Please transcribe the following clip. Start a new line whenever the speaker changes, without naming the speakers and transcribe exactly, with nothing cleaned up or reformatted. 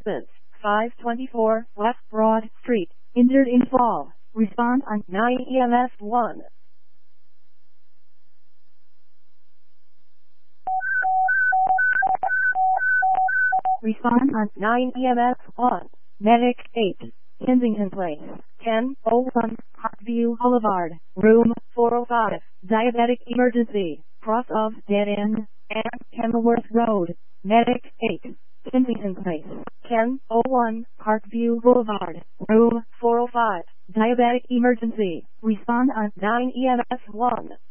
Apartments, five twenty-four West Broad Street. Injured in fall. Respond on nine E M S one. Respond on nine E M S one. Medic eight. Kensington Place, ten oh one Parkview Boulevard, room four oh five. Diabetic emergency. Cross of Dead End and Kenilworth Road. Medic eight. Kensington Place, ten oh one Parkview Boulevard, room four oh five. Diabetic emergency. Respond on nine E M S one.